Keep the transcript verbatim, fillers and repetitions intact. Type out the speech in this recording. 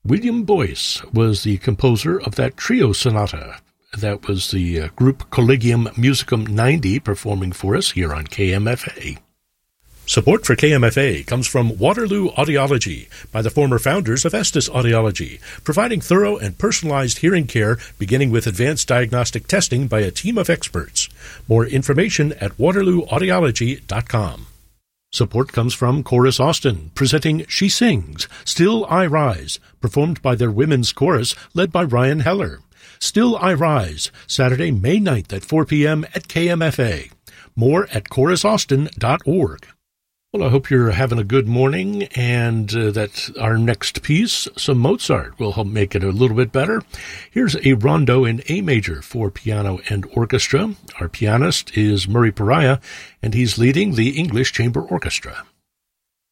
William Boyce was the composer of that trio sonata. That was the uh, group Collegium Musicum ninety performing for us here on K M F A. Support for K M F A comes from Waterloo Audiology by the former founders of Estes Audiology, providing thorough and personalized hearing care beginning with advanced diagnostic testing by a team of experts. More information at waterloo audiology dot com. Support comes from Chorus Austin, presenting She Sings, Still I Rise, performed by their women's chorus led by Ryan Heller. Still I Rise, Saturday, May ninth at four p.m. at K M F A. More at chorus austin dot org. Well, I hope you're having a good morning, and uh, that our next piece, some Mozart, will help make it a little bit better. Here's a rondo in A major for piano and orchestra. Our pianist is Murray Pariah, and he's leading the English Chamber Orchestra.